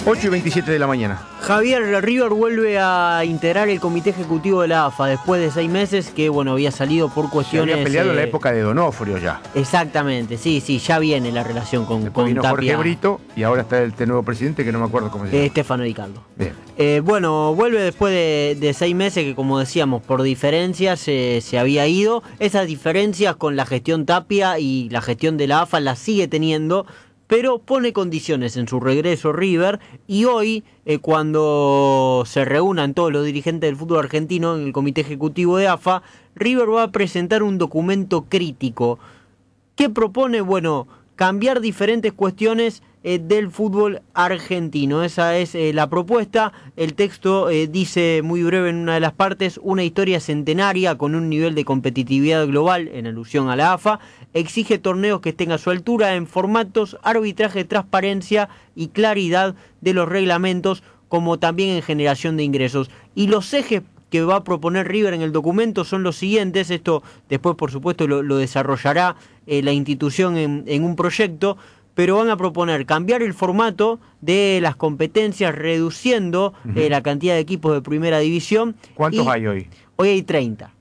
8:27 de la mañana. Javier, River vuelve a integrar el comité ejecutivo de la AFA después de 6 meses que, había salido por cuestiones... Se había peleado en la época de Donofrio ya. Exactamente, sí, ya viene la relación con vino Tapia. Jorge Brito y ahora está este nuevo presidente que no me acuerdo cómo se llama. Stefano Di Carlo. Bien. Vuelve después de 6 meses que, como decíamos, por diferencias se había ido. Esas diferencias con la gestión Tapia y la gestión de la AFA las sigue teniendo, pero pone condiciones en su regreso River, y hoy, cuando se reúnan todos los dirigentes del fútbol argentino en el comité ejecutivo de AFA, River va a presentar un documento crítico que propone, cambiar diferentes cuestiones del fútbol argentino. Esa es la propuesta. El texto dice muy breve en una de las partes: una historia centenaria con un nivel de competitividad global, en alusión a la AFA, exige torneos que estén a su altura en formatos, arbitraje, transparencia y claridad de los reglamentos, como también en generación de ingresos. Y los ejes que va a proponer River en el documento son los siguientes. Esto después, por supuesto, lo desarrollará la institución en un proyecto, pero van a proponer cambiar el formato de las competencias, reduciendo la cantidad de equipos de primera división. ¿Cuántos hay hoy? Hoy hay 30.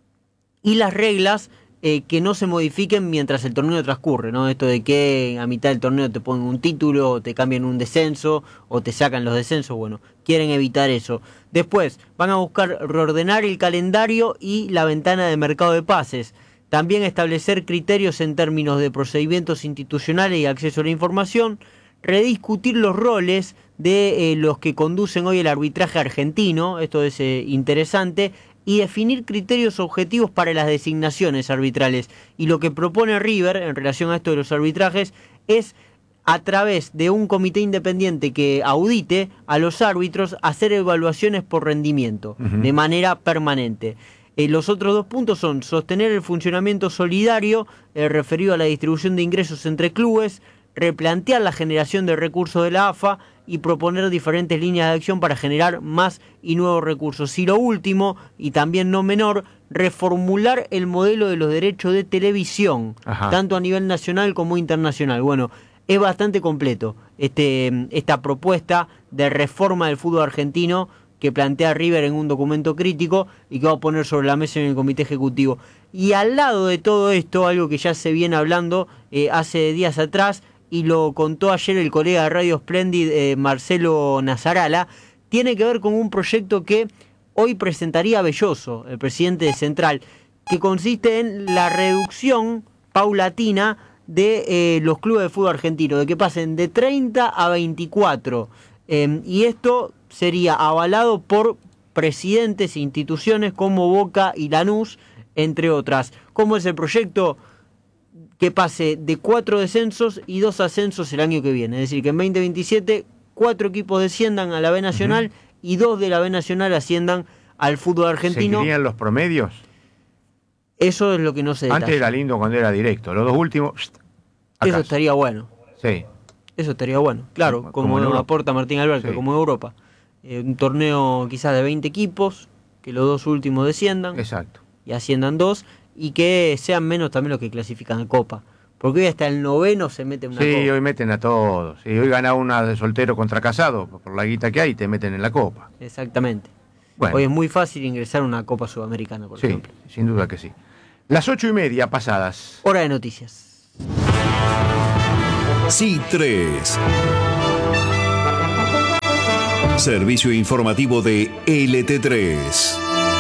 Y las reglas que no se modifiquen mientras el torneo transcurre, ¿no? Esto de que a mitad del torneo te ponen un título, o te cambian un descenso, o te sacan los descensos. Quieren evitar eso. Después van a buscar reordenar el calendario y la ventana de mercado de pases. También establecer criterios en términos de procedimientos institucionales y acceso a la información. Rediscutir los roles de los que conducen hoy el arbitraje argentino. Esto es interesante. Y definir criterios objetivos para las designaciones arbitrales. Y lo que propone River en relación a esto de los arbitrajes es, a través de un comité independiente que audite a los árbitros, hacer evaluaciones por rendimiento de manera permanente. Los otros 2 puntos son sostener el funcionamiento solidario referido a la distribución de ingresos entre clubes, replantear la generación de recursos de la AFA y proponer diferentes líneas de acción para generar más y nuevos recursos. Y lo último, y también no menor, reformular el modelo de los derechos de televisión, tanto a nivel nacional como internacional. Es bastante completo esta propuesta de reforma del fútbol argentino que plantea River en un documento crítico y que va a poner sobre la mesa en el comité ejecutivo. Y al lado de todo esto, algo que ya se viene hablando hace días atrás, y lo contó ayer el colega de Radio Splendid, Marcelo Nazarala, tiene que ver con un proyecto que hoy presentaría Belloso, el presidente de Central, que consiste en la reducción paulatina de los clubes de fútbol argentino, de que pasen de 30 a 24. Y esto sería avalado por presidentes e instituciones como Boca y Lanús, entre otras. ¿Cómo es el proyecto? Que pase de 4 descensos y 2 ascensos el año que viene. Es decir, que en 2027 4 equipos desciendan a la B Nacional y 2 de la B Nacional asciendan al fútbol argentino. ¿Seguirían los promedios? Eso es lo que no se detalla. Antes era lindo cuando era directo. Los 2 últimos, eso estaría bueno. Sí. Eso estaría bueno. Claro, como aporta Martín Alberto, sí, como Europa. Un torneo quizás de 20 equipos, que los 2 últimos desciendan. Exacto. Y asciendan 2, y que sean menos también los que clasifican a Copa. Porque hoy hasta el 9º se mete una Copa. Sí, hoy meten a todos. Sí, hoy gana una de soltero contra casado, por la guita que hay, te meten en la Copa. Exactamente. Bueno. Hoy es muy fácil ingresar a una Copa Sudamericana, por ejemplo. Sí, sin duda que sí. Las 8:30 pasadas. Hora de noticias. Sí, 3. Servicio informativo de LT3.